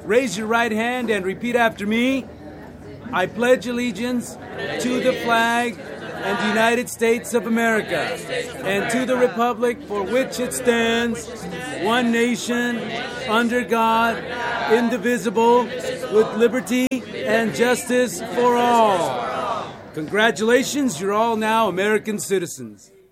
Raise your right hand and repeat after me. I pledge allegiance to the flag and the United States of America and to the republic for which it stands, one nation, under God, indivisible, with liberty and justice for all. Congratulations, you're all now American citizens.